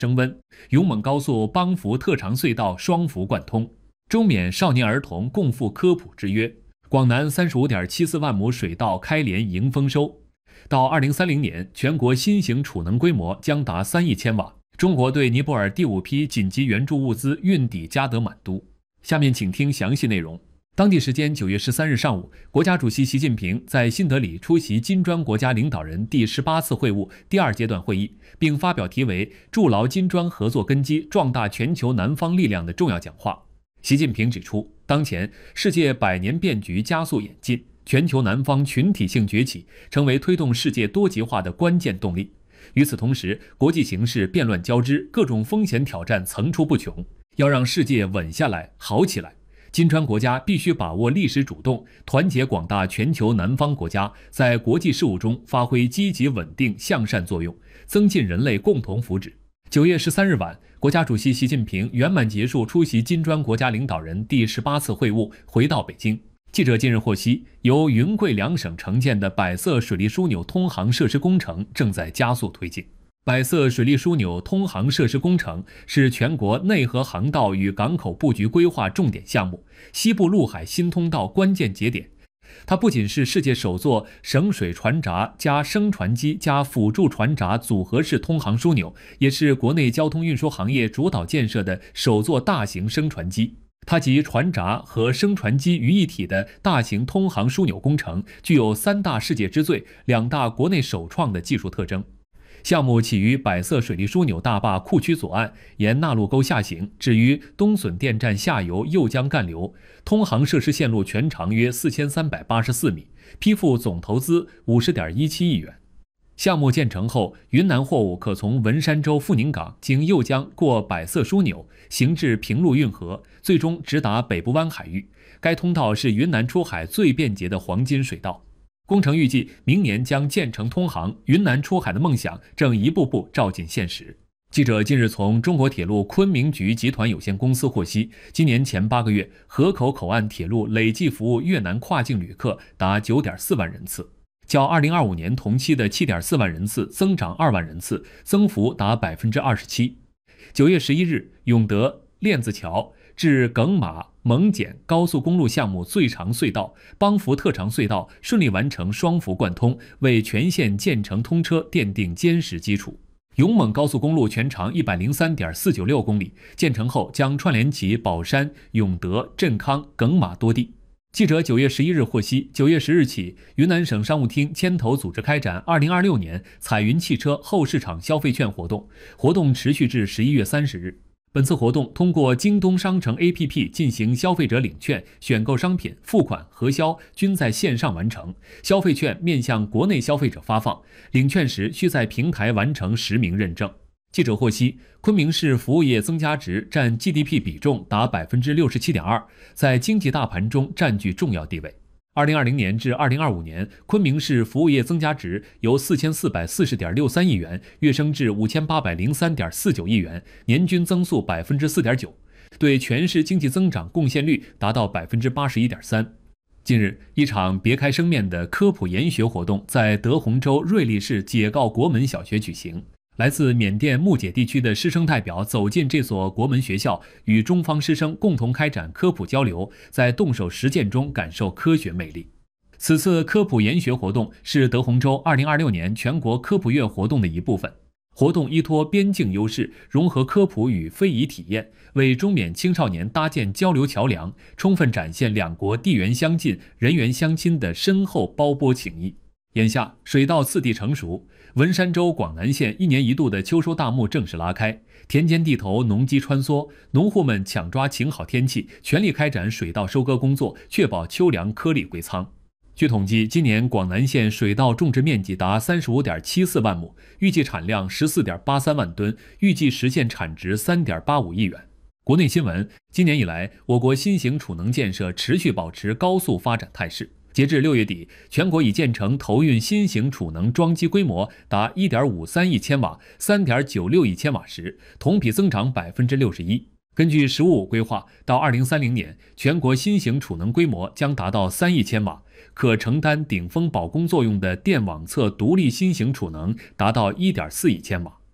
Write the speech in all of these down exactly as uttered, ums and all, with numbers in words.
升温，勇猛高速帮扶特长隧道双幅贯通，中缅少年儿童共赴科普之约。广南 三十五点七四万亩水稻开镰迎丰收。到二零三零年，全国新型储能规模将达三亿千瓦。中国对尼泊尔第五批紧急援助物资运抵加德满都。下面请听详细内容。当地时间九月十三日上午，国家主席习近平在新德里出席金砖国家领导人第十八次会晤第二阶段会议，并发表题为“筑牢金砖合作根基，壮大全球南方力量”的重要讲话。习近平指出，当前世界百年变局加速演进，全球南方群体性崛起成为推动世界多极化的关键动力。与此同时，国际形势变乱交织，各种风险挑战层出不穷，要让世界稳下来、好起来，金砖国家必须把握历史主动，团结广大全球南方国家，在国际事务中发挥积极稳定向善作用，增进人类共同福祉。九月十三日晚，国家主席习近平圆满结束出席金砖国家领导人第十八次会晤，回到北京。记者近日获悉，由云贵两省承建的百色水利枢纽通航设施工程正在加速推进。百色水利枢纽通航设施工程是全国内河航道与港口布局规划重点项目，西部陆海新通道关键节点。它不仅是世界首座省水船闸加升船机加辅助船闸组合式通航枢纽，也是国内交通运输行业主导建设的首座大型升船机。它集船闸和升船机于一体的大型通航枢纽工程，具有三大世界之最、两大国内首创的技术特征。项目起于百色水利枢纽大坝库区左岸，沿纳陆沟下行，止于东笋电站下游右江干流。通航设施线路全长约四千三百八十四米，批复总投资五十点一七亿元。项目建成后，云南货物可从文山州富宁港经右江过百色枢纽，行至平陆运河，最终直达北部湾海域。该通道是云南出海最便捷的黄金水道。工程预计明年将建成通航，云南出海的梦想正一步步照进现实。记者近日从中国铁路昆明局集团有限公司获悉，今年前八个月，河口口岸铁路累计服务越南跨境旅客达 九点四万人次，较二零二五年同期的 七点四万人次增长二万人次，增幅达 百分之二十七。九月十一日，永德链子桥至耿马蒙简高速公路项目最长隧道帮扶特长隧道顺利完成双幅贯通，为全线建成通车奠定坚实基础。勇猛高速公路全长 一百零三点四九六公里，建成后将串联起宝山、永德、镇康、耿马多地。记者九月十一日获悉，九月十日起，云南省商务厅牵头组织开展二零二六年彩云汽车后市场消费券活动，活动持续至十一月三十日。本次活动通过京东商城 A P P 进行消费者领券、选购商品、付款、核销均在线上完成，消费券面向国内消费者发放，领券时需在平台完成实名认证。记者获悉，昆明市服务业增加值占 G D P 比重达 百分之六十七点二， 在经济大盘中占据重要地位。二零二零年至二零二五年，昆明市服务业增加值由 四千四百四十点六三亿元跃升至 五千八百零三点四九亿元，年均增速 百分之四点九， 对全市经济增长贡献率达到 百分之八十一点三。近日，一场别开生面的科普研学活动在德宏州瑞丽市解告国门小学举行。来自缅甸木姐地区的师生代表走进这所国门学校，与中方师生共同开展科普交流，在动手实践中感受科学魅力。此次科普研学活动是德宏州二零二六年全国科普月活动的一部分。活动依托边境优势，融合科普与非遗体验，为中缅青少年搭建交流桥梁，充分展现两国地缘相近、人缘相亲的深厚胞钵情谊。眼下水稻次第成熟，文山州广南县一年一度的秋收大幕正式拉开，田间地头农机穿梭，农户们抢抓晴好天气，全力开展水稻收割工作，确保秋粮颗粒归仓。据统计，今年广南县水稻种植面积达 三十五点七四万亩，预计产量 十四点八三万吨，预计实现产值 三点八五亿元。国内新闻，今年以来，我国新型储能建设持续保持高速发展态势。截至六月底，全国已建成投运新型储能装机规模达 一点五三亿千瓦， 三点九六亿千瓦时，同比增长 百分之六十一。根据“十五五”规划，到二零三零年，全国新型储能规模将达到三亿千瓦，可承担顶峰保供作用的电网测独立新型储能达到 一点四亿千瓦。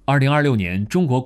二零二六年，中国